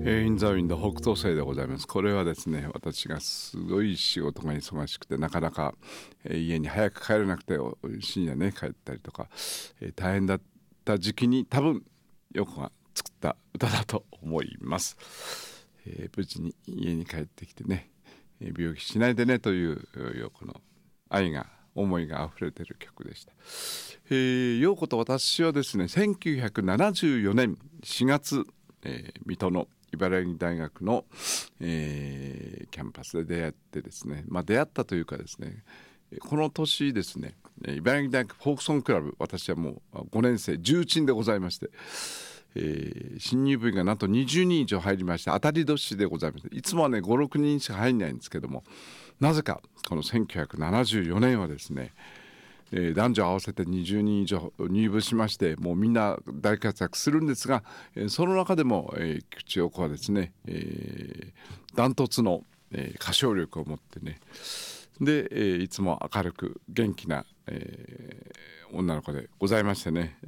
インザウィンド北東星でございます。これはですね、私がすごい仕事が忙しくてなかなか、家に早く帰れなくて深夜ね帰ったりとか、大変だった時期に多分陽子が作った歌だと思います。無事に家に帰ってきてね、病気しないでねという陽子の愛が思いがあふれている曲でした。陽子と私はですね、1974年4月、水戸の茨城大学の、キャンパスで出会ってですね、出会ったというかですね、この年ですね、茨城大学フォークソングクラブ、私はもう5年生重鎮でございまして、新入部員がなんと20人以上入りまして、当たり年でございまして、いつもはね 5,6 人しか入んないんですけども、なぜかこの1974年はですね、男女合わせて20人以上入部しまして、もうみんな大活躍するんですが、その中でも、菊池陽子はですね、ダントツの、歌唱力を持ってね、で、いつも明るく元気な、女の子でございましてね、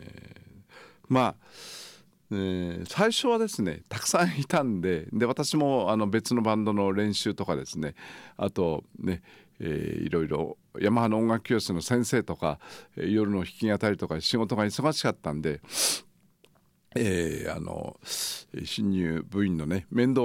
最初はですねたくさんいたんで、私も別のバンドの練習とかですね、あとね、いろいろヤマハの音楽教室の先生とか、夜の弾き語りとか仕事が忙しかったんで、新入部員のね面倒